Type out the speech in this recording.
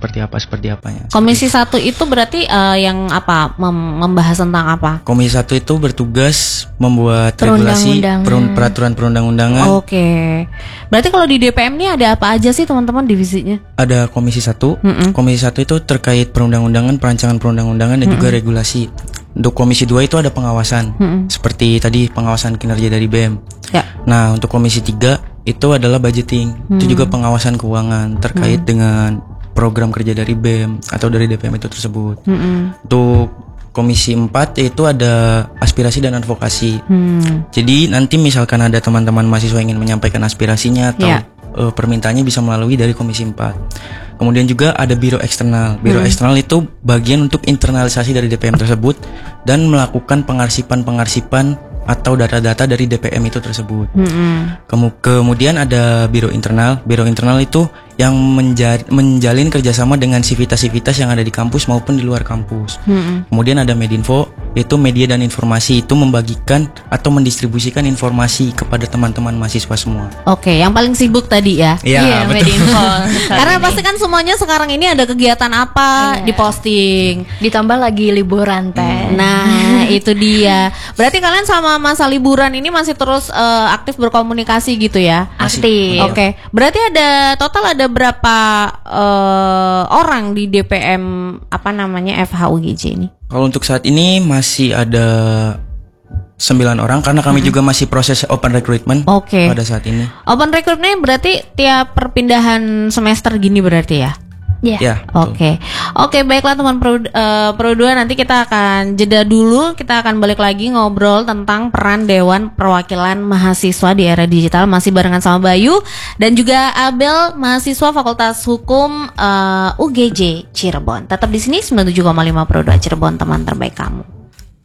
seperti apanya. Komisi 1 itu berarti yang apa? Membahas tentang apa? Komisi 1 itu bertugas membuat regulasi peraturan perundang-undangan. Oke. Berarti kalau di DPM ini ada apa aja sih teman-teman divisinya? Ada Komisi 1. Komisi 1 itu terkait perundang-undangan, perancangan perundang-undangan dan juga regulasi. Untuk Komisi 2 itu ada pengawasan. Seperti tadi pengawasan kinerja dari BEM. Ya. Nah, untuk Komisi 3 itu adalah budgeting. Itu juga pengawasan keuangan terkait dengan program kerja dari BEM atau dari DPM itu tersebut. Untuk Komisi 4 itu ada aspirasi dan advokasi. Jadi nanti misalkan ada teman-teman mahasiswa ingin menyampaikan aspirasinya atau permintaannya bisa melalui dari Komisi 4. Kemudian juga ada biro eksternal. Biro eksternal itu bagian untuk internalisasi dari DPM tersebut dan melakukan pengarsipan atau data-data dari DPM itu tersebut. Kemudian ada biro internal. Biro internal itu yang menjalin kerjasama dengan sivitas-sivitas yang ada di kampus maupun di luar kampus. Kemudian ada Medinfo, itu media dan informasi, itu membagikan atau mendistribusikan informasi kepada teman-teman mahasiswa semua. Oke, yang paling sibuk tadi ya. Iya, betul. Medinfo. Karena pasti kan semuanya sekarang ini ada kegiatan apa diposting. Ditambah lagi liburan teh. Nah, itu dia. Berarti kalian sama masa liburan ini masih terus aktif berkomunikasi gitu ya? Aktif. Oke. Berarti total ada berapa orang di DPM FHUGJ ini? Kalau untuk saat ini masih ada 9 orang karena kami juga masih proses open recruitment pada saat ini. Open recruitment berarti tiap perpindahan semester gini berarti ya? Ya. Oke, baiklah teman Pro 2, nanti kita akan jeda dulu. Kita akan balik lagi ngobrol tentang peran Dewan Perwakilan Mahasiswa di Era Digital, masih barengan sama Bayu dan juga Abel, mahasiswa Fakultas Hukum UGJ Cirebon. Tetap di sini 97,5 Pro 2 Cirebon, teman terbaik kamu.